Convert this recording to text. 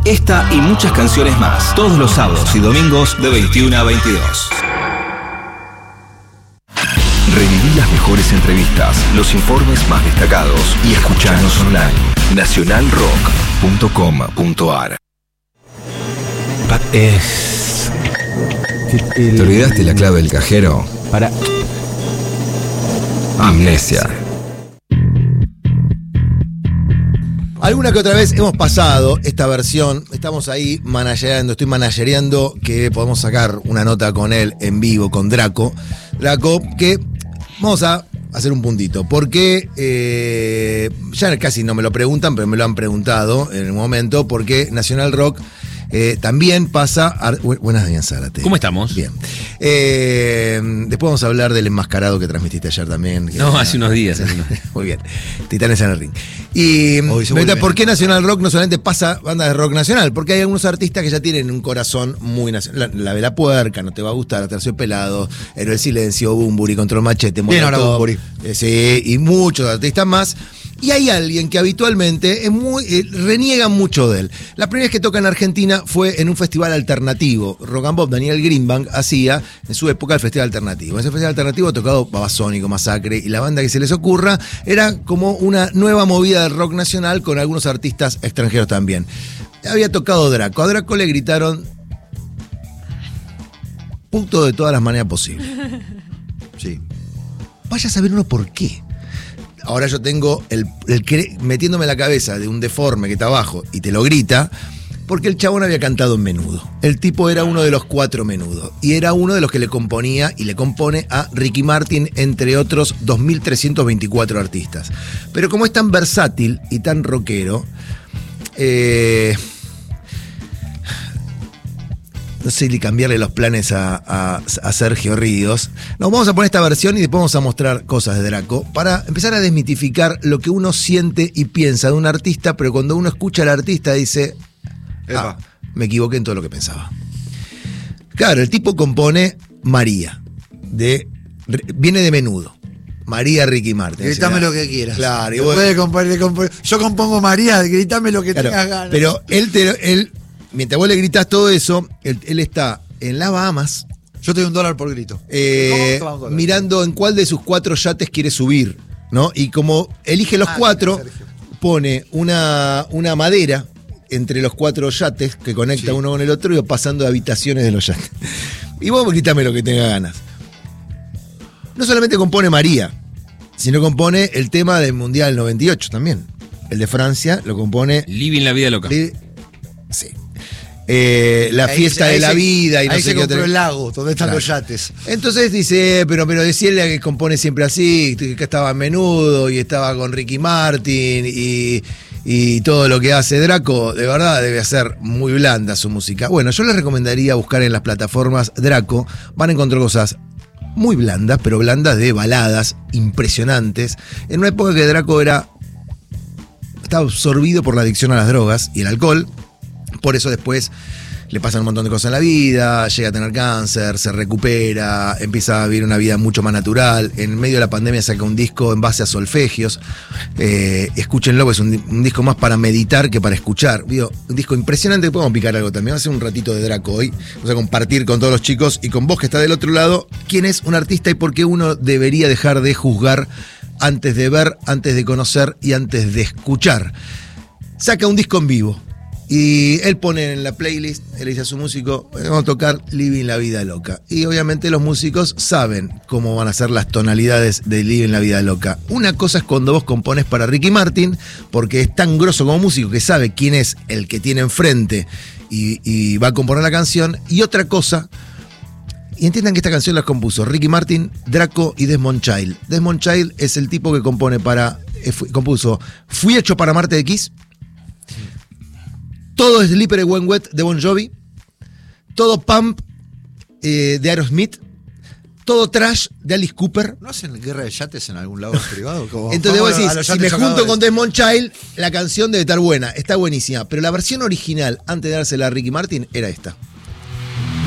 Esta y muchas canciones más, todos los sábados y domingos de 21 a 22. Reviví las mejores entrevistas, los informes más destacados y escuchanos online. nacionalrock.com.ar. ¿Te olvidaste la clave del cajero? Para. Amnesia. Alguna que otra vez hemos pasado esta versión, estamos ahí estoy managereando que podemos sacar una nota con él en vivo, con Draco. Draco, que vamos a hacer un puntito, porque ya casi no me lo preguntan, pero me lo han preguntado en el momento, porque Nacional Rock también pasa... Buenas días, Zárate. ¿Cómo estamos? Bien. Después vamos a hablar del enmascarado que transmitiste ayer también. No, hace unos días. Muy bien. Titanes en el ring. Y ¿por qué Nacional Rock no solamente pasa bandas de rock nacional? Porque hay algunos artistas que ya tienen un corazón muy nacional. La Vela Puerca, No Te Va a Gustar, Terciopelado, Héroe del Silencio, Bumburi, Control Machete, Bien, ahora Bumburi. Sí, y muchos artistas más. Y hay alguien que habitualmente es reniega mucho de él. La primera vez que toca en Argentina fue en un festival alternativo. Rock and Pop, Daniel Greenbank hacía en su época el festival alternativo. En ese festival alternativo ha tocado Babasónico, Masacre y la banda que se les ocurra. Era como una nueva movida del rock nacional con algunos artistas extranjeros también. Había tocado Draco. A Draco le gritaron puto de todas las maneras posibles. Sí. Vaya a saber uno por qué. Ahora yo tengo metiéndome en la cabeza de un deforme que está abajo y te lo grita, porque el chabón había cantado en Menudo. El tipo era uno de los 4 Menudo y era uno de los que le componía y le compone a Ricky Martin, entre otros 2.324 artistas. Pero como es tan versátil y tan rockero, no sé si cambiarle los planes a Sergio Ríos. Nos vamos a poner esta versión y después vamos a mostrar cosas de Draco para empezar a desmitificar lo que uno siente y piensa de un artista, pero cuando uno escucha al artista dice, me equivoqué en todo lo que pensaba. Claro, el tipo compone María, viene de Menudo. María Ricky Martin. Gritame lo que quieras. Claro, y yo compongo María, gritame lo que tengas ganas. Pero él mientras vos le gritás todo eso, él está en las Bahamas. Yo te doy $1 por grito. Mirando en cuál de sus 4 yates quiere subir, ¿no? Y como elige los 4, pone una madera entre los 4 yates que conecta uno con el otro y va pasando de habitaciones de los yates. Y vos gritame lo que tenga ganas. No solamente compone María, sino compone el tema del Mundial 98 también. El de Francia lo compone... Living la vida loca. Sí. La fiesta de la vida y no sé qué otro. El lago, donde están los yates. Entonces dice, pero decirle que compone siempre así, que estaba en Menudo y estaba con Ricky Martin y todo lo que hace Draco, de verdad debe ser muy blanda su música. Bueno, yo les recomendaría buscar en las plataformas Draco, van a encontrar cosas muy blandas, pero blandas de baladas impresionantes, en una época que Draco estaba absorbido por la adicción a las drogas y el alcohol. Por eso después le pasan un montón de cosas en la vida, llega a tener cáncer, se recupera, empieza a vivir una vida mucho más natural. En medio de la pandemia saca un disco en base a solfegios. Escúchenlo, es un disco más para meditar que para escuchar. Digo, un disco impresionante. Podemos picar algo también. Vamos a hacer un ratito de Draco hoy. Vamos a compartir con todos los chicos y con vos que está del otro lado quién es un artista y por qué uno debería dejar de juzgar antes de ver, antes de conocer y antes de escuchar. Saca un disco en vivo. Y él pone en la playlist, él dice a su músico, vamos a tocar Living la Vida Loca. Y obviamente los músicos saben cómo van a ser las tonalidades de Living la Vida Loca. Una cosa es cuando vos compones para Ricky Martin, porque es tan grosso como músico que sabe quién es el que tiene enfrente y va a componer la canción. Y otra cosa, y entiendan que esta canción la compuso Ricky Martin, Draco y Desmond Child. Desmond Child es el tipo que compuso Fui hecho para Marte de Kiss. Todo es Slippery When Wet de Bon Jovi, todo Pump de Aerosmith, todo Trash de Alice Cooper. ¿No hacen guerra de yates en algún lado privado? Entonces vos decís, si me junto con Desmond Child, la canción debe estar buena, está buenísima, pero la versión original, antes de dársela a Ricky Martin, era esta.